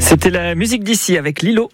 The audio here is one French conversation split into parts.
C'était la musique d'ici avec Lilo.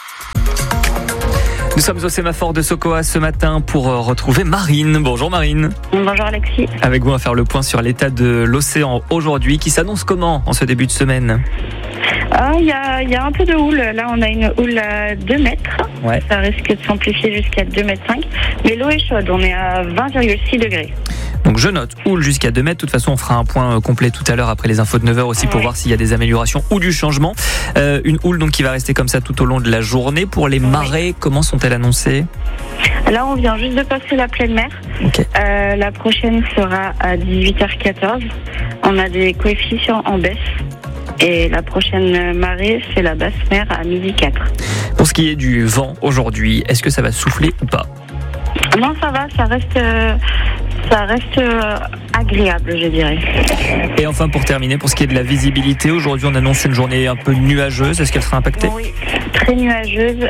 Nous sommes au sémaphore de Sokoa ce matin pour retrouver Marine. Bonjour Marine. Bonjour Alexis. Avec vous, on va faire le point sur l'état de l'océan aujourd'hui, qui s'annonce comment en ce début de semaine ? Il y a un peu de houle. Là, on a une houle à 2 mètres. Ouais. Ça risque de s'amplifier jusqu'à 2,5 mètres. Mais l'eau est chaude. On est à 20,6 degrés. Donc je note, houle jusqu'à 2 mètres. De toute façon, on fera un point complet tout à l'heure après les infos de 9h aussi pour voir s'il y a des améliorations ou du changement. Une houle donc qui va rester comme ça tout au long de la journée. Pour les marées, comment sont-elles annoncées ? Là, on vient juste de passer la pleine mer. Okay. La prochaine sera à 18h14. On a des coefficients en baisse. Et la prochaine marée, c'est la basse mer à 12h04. Pour ce qui est du vent aujourd'hui, est-ce que ça va souffler ou pas ? Non, ça va, ça reste agréable, je dirais. Et enfin, pour terminer, pour ce qui est de la visibilité, aujourd'hui on annonce une journée un peu nuageuse. Est-ce qu'elle sera impactée ? Oui, très nuageuse.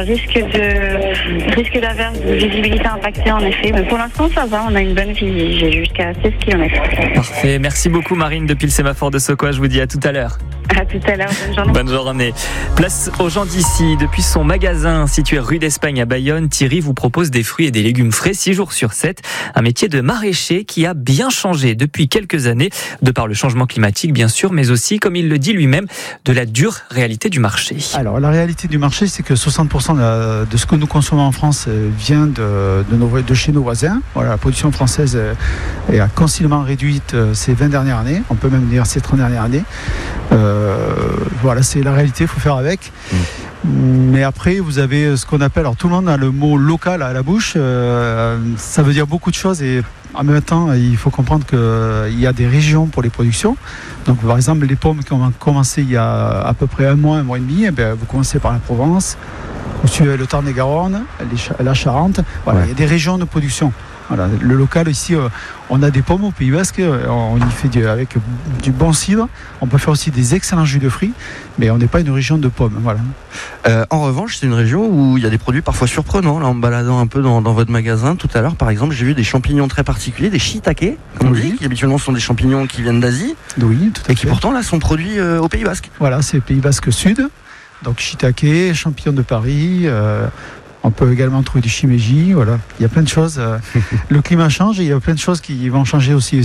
Risque d'averse, de visibilité impactée en effet. Mais pour l'instant, ça va, on a une bonne visibilité. J'ai jusqu'à 16 km. Parfait. Merci beaucoup Marine depuis le sémaphore de Sokoa. Je vous dis à tout à l'heure. À tout à l'heure, bonne journée. Bonne journée. Place aux gens d'ici. Depuis son magasin situé rue d'Espagne à Bayonne, Thierry vous propose des fruits et des légumes frais 6 jours sur 7. Un métier de maraîcher qui a bien changé depuis quelques années, de par le changement climatique bien sûr, mais aussi, comme il le dit lui-même, de la dure réalité du marché. Alors la réalité du marché, c'est que 60% de ce que nous consommons en France vient de chez nos voisins. Voilà, la production française a considérablement réduite ces 20 dernières années, on peut même dire ces 30 dernières années. Voilà, c'est la réalité, il faut faire avec. Mais après, vous avez ce qu'on appelle, alors tout le monde a le mot local à la bouche, ça veut dire beaucoup de choses et en même temps, il faut comprendre qu'il y a des régions pour les productions. Donc par exemple, les pommes qui ont commencé il y a à peu près un mois et demi, vous commencez par la Provence, vous suivez le Tarn-et-Garonne, la Charente, voilà, il y a des régions de production. Voilà, le local ici, on a des pommes au Pays Basque, on y fait avec du bon cidre, on peut faire aussi des excellents jus de fruits, mais on n'est pas une région de pommes. Voilà. En revanche, c'est une région où il y a des produits parfois surprenants. Là, en me baladant un peu dans votre magasin tout à l'heure, par exemple, j'ai vu des champignons très particuliers, des shiitake, comme on dit, qui habituellement sont des champignons qui viennent d'Asie, oui, tout à fait. Et qui pourtant là sont produits au Pays Basque. Voilà, c'est Pays Basque Sud, donc shiitake, champignons de Paris. On peut également trouver du shimeji, voilà. Il y a plein de choses. Le climat change et il y a plein de choses qui vont changer aussi.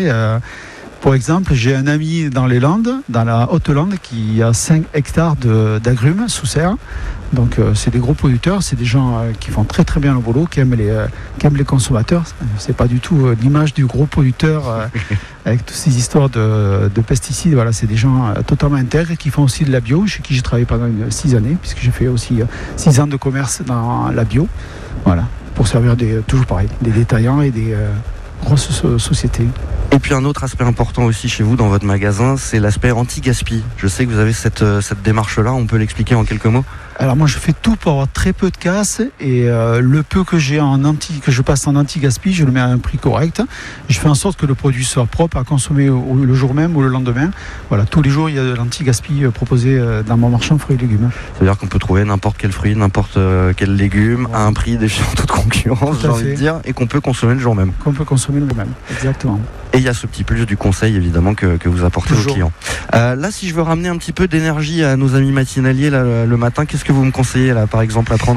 Pour exemple, j'ai un ami dans les Landes, dans la Haute-Lande, qui a 5 hectares d'agrumes sous serre. Donc c'est des gros producteurs, c'est des gens qui font très très bien le boulot, qui aiment les consommateurs. C'est pas du tout l'image du gros producteur avec toutes ces histoires de pesticides. Voilà, c'est des gens totalement intègres qui font aussi de la bio, chez qui j'ai travaillé pendant 6 années, puisque j'ai fait aussi 6 ans de commerce dans la bio. Voilà, pour servir toujours pareil, des détaillants et des grosses sociétés. Et puis un autre aspect important aussi chez vous dans votre magasin, c'est l'aspect anti-gaspi. Je sais que vous avez cette démarche-là, on peut l'expliquer en quelques mots ? Alors moi je fais tout pour avoir très peu de casse et le peu que j'ai que je passe en anti-gaspi, je le mets à un prix correct. Je fais en sorte que le produit soit propre à consommer le jour même ou le lendemain. Voilà, tous les jours il y a de l'anti-gaspi proposé dans mon marchand fruits et légumes. C'est-à-dire qu'on peut trouver n'importe quel fruit, n'importe quel légume à un prix défiant toute concurrence, j'ai envie de dire, et qu'on peut consommer le jour même. Qu'on peut consommer le jour même, exactement. Et il y a ce petit plus du conseil évidemment que vous apportez aux clients. Là, si je veux ramener un petit peu d'énergie à nos amis matinaliers là, le matin, qu'est-ce que vous me conseillez là, par exemple, à prendre ?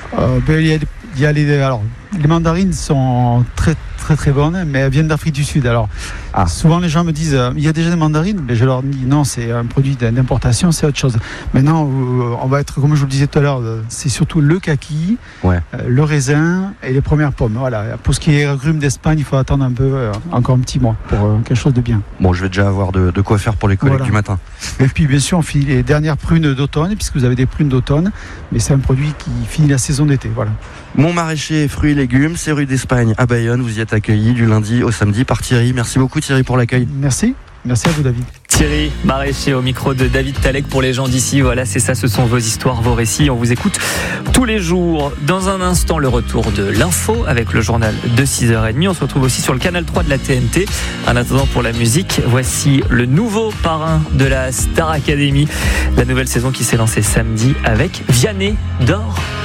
Alors, les mandarines sont très très très bonnes, mais elles viennent d'Afrique du Sud. Alors, souvent les gens me disent il y a déjà des mandarines, mais je leur dis non, c'est un produit d'importation, c'est autre chose. Maintenant, on va être, comme je vous le disais tout à l'heure, c'est surtout le kaki, le raisin et les premières pommes. Voilà. Pour ce qui est agrumes d'Espagne, il faut attendre un peu, encore un petit mois pour quelque chose de bien. Bon, je vais déjà avoir de quoi faire pour les collègues du matin. Et puis bien sûr, on finit les dernières prunes d'automne, puisque vous avez des prunes d'automne, mais c'est un produit qui finit la saison d'été. Voilà. Mon maraîcher fruits et légumes, c'est rue d'Espagne à Bayonne. Vous y êtes accueilli du lundi au samedi par Thierry. Merci beaucoup Thierry pour l'accueil. Merci à vous David. Thierry, maraîcher au micro de David Talek pour les gens d'ici. Voilà, c'est ça, ce sont vos histoires, vos récits. On vous écoute tous les jours. Dans un instant, le retour de l'info avec le journal de 6h30. On se retrouve aussi sur le canal 3 de la TNT. En attendant, pour la musique, voici le nouveau parrain de la Star Academy. La nouvelle saison qui s'est lancée samedi avec Vianney d'Or.